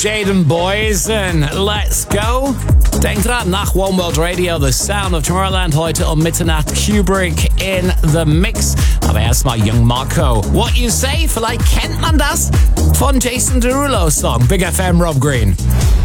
Jaden Boys and Let's Go. Denkt dran, nach One World Radio, The Sound of Tomorrowland, heute um Mitternacht, Kubrick in the Mix. Aber erstmal Young Marco. What You Say, vielleicht kennt man das von Jason Derulo's Song. Big FM, Rob Green.